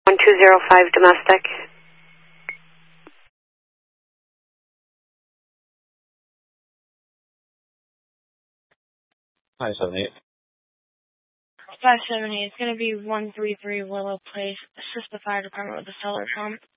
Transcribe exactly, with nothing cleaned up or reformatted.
one two zero five domestic. five seven eight. five seven eight. It's going to be one three three Willow Place. Assist the fire department with the cellar pump.